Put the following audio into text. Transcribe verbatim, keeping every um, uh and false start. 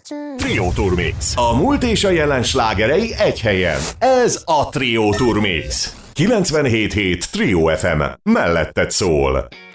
Trio Tour Mix. A múlt és a jelen slágerei egy helyen. Ez a Trio Tour Mix. kilencvenhét hét Trio ef em. Melletted szól.